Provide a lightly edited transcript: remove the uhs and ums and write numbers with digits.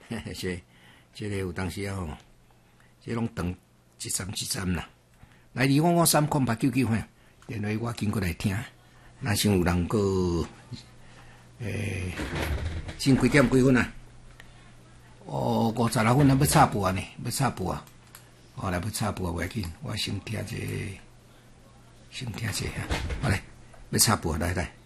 这个有当时啊，这拢长一站啦。来2553899哈，电话我经过来听。若像有人个先几点几分啊？56分啊，要插播呢，要插播啊！来要插播袂要紧，我先听一下，好嘞，要插播来。